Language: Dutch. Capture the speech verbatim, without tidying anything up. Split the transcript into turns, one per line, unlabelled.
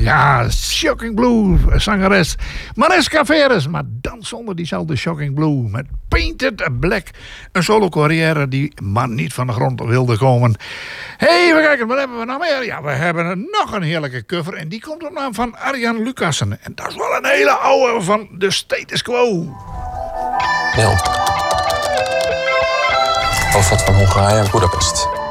Ja, Shocking Blue, zangeres Mariska Veres. Maar dan zonder diezelfde Shocking Blue. Met Painted Black. Een solo-carrière die maar niet van de grond wilde komen. Hé, hey, we kijken, wat hebben we nog meer? Ja, we hebben nog een heerlijke cover. En die komt op naam van Arjan Lucassen. En dat is wel een hele oude van de Status Quo.
Nil. Hoofdstad van Hongarije, Budapest.